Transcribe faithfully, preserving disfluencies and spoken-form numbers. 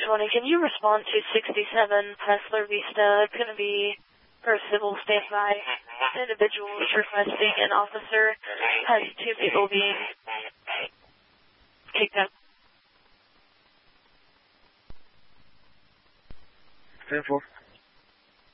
twenty, can you respond to sixty-seven Presler Vista? It's going to be for civil standby. The individual is requesting an officer. Has two people being kicked out. ten four.